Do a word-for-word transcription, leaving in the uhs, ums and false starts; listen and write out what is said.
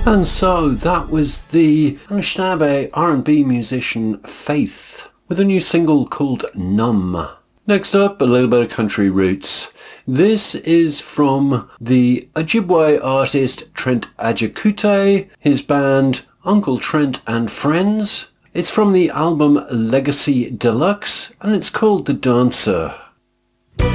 And so that was the Anishinaabe R and B musician Faith with a new single called Numb. Next up, a little bit of country roots. This is from the Ojibwe artist Trent Ajikute, his band Uncle Trent and Friends. It's from the album Legacy Deluxe and it's called The Dancer.